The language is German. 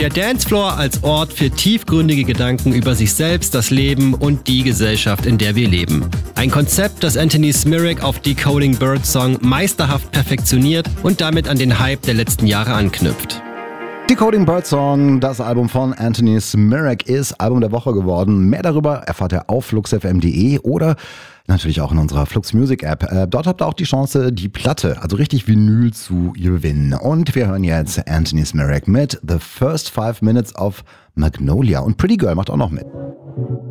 Der Dancefloor als Ort für tiefgründige Gedanken über sich selbst, das Leben und die Gesellschaft, in der wir leben. Ein Konzept, das Anthony Smirak auf Decoding Birdsong meisterhaft perfektioniert und damit an den Hype der letzten Jahre anknüpft. Decoding Birdsong, das Album von Anthony Smirak, ist Album der Woche geworden. Mehr darüber erfahrt ihr auf fluxfm.de oder natürlich auch in unserer Flux Music App. Dort habt ihr auch die Chance, die Platte, also richtig Vinyl, zu gewinnen. Und wir hören jetzt Anthony Smirak mit The First 5 Minutes of Magnolia. Und Pretty Girl macht auch noch mit.